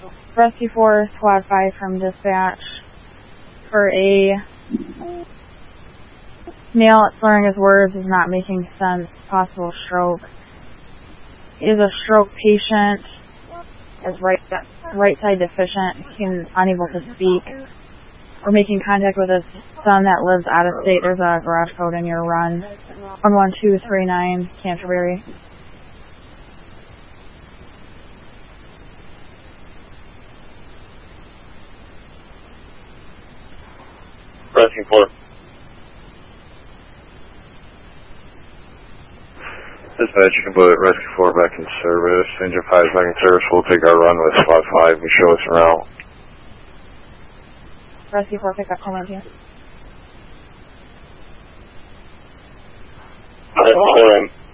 Rescue 4, Squad 5 from dispatch for a male slurring his words, is not making sense, possible stroke. He is a stroke patient, is right side deficient, unable to speak. We're making contact with his son that lives out of state. There's a garage code in your run. 11239 Canterbury. Rescue 4. Dispatch, you can put Rescue 4 back in service. Engine 5 is back in service. We'll take our run with Squad 5 and show us around. Rescue 4, pick up command here. Alright,